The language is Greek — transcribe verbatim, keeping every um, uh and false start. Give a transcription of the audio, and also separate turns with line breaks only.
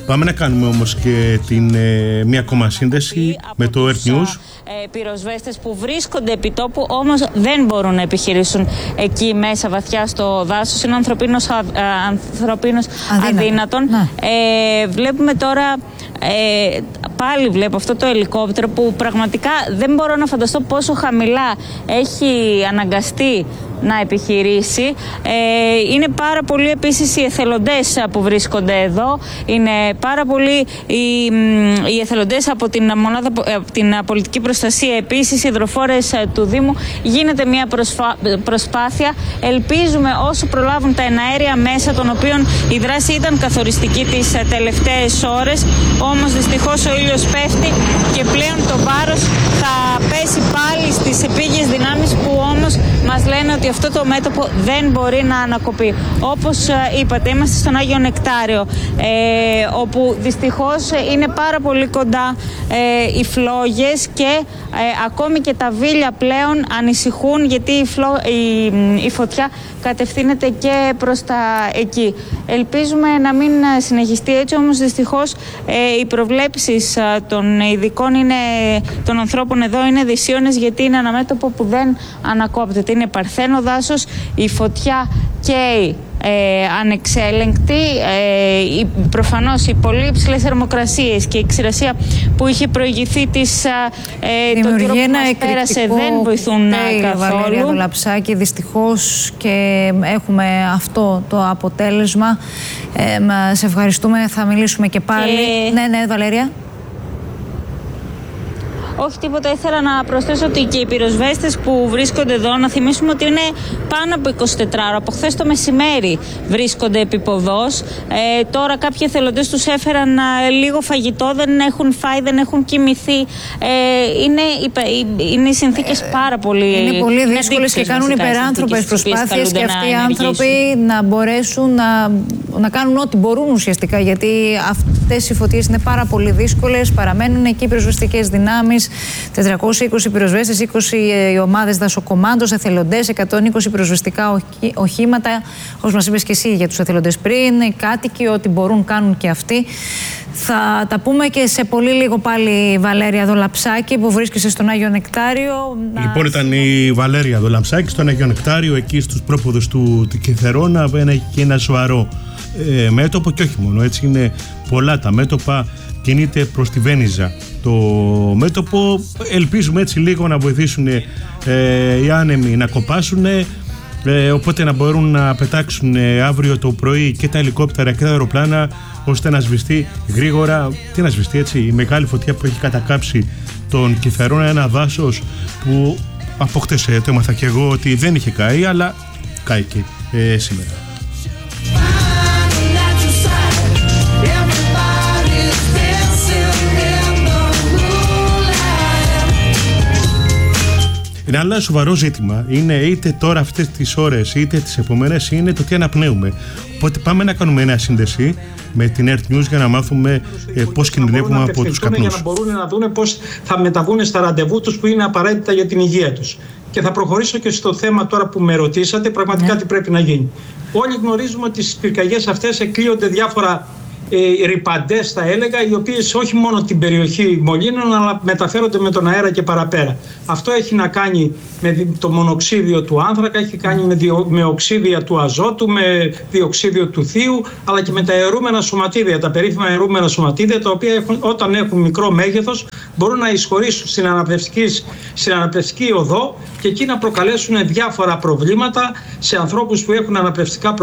Πάμε να κάνουμε όμως και την, ε, μία ακόμα σύνδεση με το Earth News.
Ε, πυροσβέστες που βρίσκονται επί τόπου, όμως δεν μπορούν να επιχειρήσουν εκεί μέσα βαθιά στο δάσος. Είναι ανθρωπίνος, α, ανθρωπίνος αδύνατον. Ε, βλέπουμε τώρα, ε, πάλι βλέπω αυτό το ελικόπτερο που πραγματικά δεν μπορώ να φανταστώ πόσο χαμηλά έχει αναγκαστεί να επιχειρήσει. Ε, είναι πάρα πολλοί επίσης οι εθελοντές που βρίσκονται εδώ. Είναι πάρα πολλοί οι, οι εθελοντές από την μονάδα, από την πολιτική προστασία, επίσης οι υδροφόρες του Δήμου. Γίνεται μια προσφα... προσπάθεια. Ελπίζουμε όσο προλάβουν τα εναέρια μέσα, των οποίων η δράση ήταν καθοριστική τις τελευταίες ώρες. Όμως δυστυχώς ο ήλιος πέφτει και πλέον το βάρος θα πέσει πάλι στις επίγειες δυνάμεις, που όμως μας λένε ότι αυτό το μέτωπο δεν μπορεί να ανακοπεί. Όπως είπατε, είμαστε στον Άγιο Νεκτάριο, ε, όπου δυστυχώς είναι πάρα πολύ κοντά ε, οι φλόγες και ε, ακόμη και τα βίλια πλέον ανησυχούν, γιατί η, φλο, η, η φωτιά κατευθύνεται και προς τα εκεί. Ελπίζουμε να μην συνεχιστεί έτσι, όμως δυστυχώς ε, οι προβλέψεις ε, των ειδικών είναι, των ανθρώπων εδώ είναι δυσίωνες, γιατί είναι ένα μέτωπο που δεν ανακόπτεται. Είναι παρθένο δάσος, η φωτιά καίει ε, ανεξέλεγκτη, ε, προφανώς οι πολύ υψηλές θερμοκρασίες και η ξηρασία που είχε προηγηθεί της, ε, το καιρό που μας πέρασε δεν βοηθούν καθόλου.
Βαλέρια Δολαψάκη, δυστυχώς, και έχουμε αυτό το αποτέλεσμα. Ε, σε ευχαριστούμε, θα μιλήσουμε και πάλι. Και... Ναι, ναι, Βαλέρια.
Όχι τίποτα, ήθελα να προσθέσω ότι και οι πυροσβέστες που βρίσκονται εδώ, να θυμίσουμε ότι είναι πάνω από εικοσιτέσσερις ώρες. Από χθες το μεσημέρι βρίσκονται επί ποδός. Ε, τώρα κάποιοι εθελοντές τους έφεραν ε, λίγο φαγητό, δεν έχουν φάει, δεν έχουν κοιμηθεί. Ε, είναι, είναι οι συνθήκες πάρα πολύ...
Είναι πολύ δύσκολες και κάνουν υπεράνθρωπες προσπάθειες και αυτοί οι άνθρωποι να μπορέσουν να, να κάνουν ό,τι μπορούν ουσιαστικά, γιατί αυτές οι φωτιές είναι πάρα πολύ δύσκολες. Παραμένουν εκεί οι πυροσβεστικές δυνάμεις. τετρακόσιοι είκοσι πυροσβέστες, είκοσι ομάδες δασοκομάντος, εθελοντές, εκατόν είκοσι πυροσβεστικά οχήματα. Όπως μας είπες και εσύ για τους εθελοντές πριν, οι κάτοικοι, ό,τι μπορούν κάνουν και αυτοί. Θα τα πούμε και σε πολύ λίγο πάλι, Βαλέρια Δολαψάκη, που βρίσκεσαι στον Άγιο Νεκτάριο.
Λοιπόν, ήταν η Βαλέρια Δολαψάκη στον Άγιο Νεκτάριο, εκεί στους πρόποδους του, του Κιθερώνα. Έχει και ένα σοβαρό ε, μέτωπο, και όχι μόνο έτσι, είναι πολλά τα μέτωπα. Κινείται προς τη Βένιζα το μέτωπο. Ελπίζουμε έτσι λίγο να βοηθήσουν ε, οι άνεμοι να κοπάσουν, ε, οπότε να μπορούν να πετάξουν ε, αύριο το πρωί και τα ελικόπτερα και τα αεροπλάνα, ώστε να σβηστεί γρήγορα. Τι να σβηστεί έτσι, η μεγάλη φωτιά που έχει κατακάψει τον Κιθερώνα, ένα δάσος που από χτες το έμαθα και εγώ ότι δεν είχε καεί, αλλά κάηκε ε, σήμερα. Ένα άλλο σοβαρό ζήτημα είναι, είτε τώρα αυτές τις ώρες είτε τις επόμενες, είναι το τι αναπνέουμε. Οπότε πάμε να κάνουμε ένα σύνδεση με την Earth News για να μάθουμε ε, πώς κινδυνεύουμε από τους καπνούς.
Για να μπορούν να δουν πώς θα μεταβούν στα ραντεβού τους που είναι απαραίτητα για την υγεία τους. Και θα προχωρήσω και στο θέμα τώρα που με ρωτήσατε, πραγματικά yeah. τι πρέπει να γίνει. Όλοι γνωρίζουμε ότι στις πυρκαγιές αυτές εκλείονται διάφορα ε, ρυπαντές, θα έλεγα, οι οποίες όχι μόνο την περιοχή μολύνουν, αλλά μεταφέρονται με τον αέρα και παραπέρα. Αυτό έχει να κάνει με το μονοξίδιο του άνθρακα, έχει κάνει με, διο, με οξύδια του αζότου, με διοξίδιο του θείου, αλλά και με τα αιρούμενα σωματίδια, τα περίφημα αιρούμενα σωματίδια, τα οποία έχουν, όταν έχουν μικρό μέγεθος μπορούν να εισχωρήσουν στην αναπνευστική, στην αναπνευστική οδό και εκεί να προκαλέσουν διάφορα προβλήματα σε ανθρώπους που έχουν αναπνευστικά προβλήματα.